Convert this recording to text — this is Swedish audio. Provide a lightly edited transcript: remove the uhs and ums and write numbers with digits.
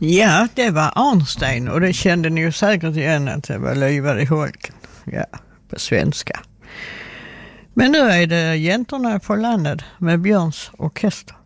Ja, det var Arnstein och det kände ni ju säkert igen att det var Lyvar i holken. Ja, på svenska. Men nu är det Jäntorna från landet med Björns orkester.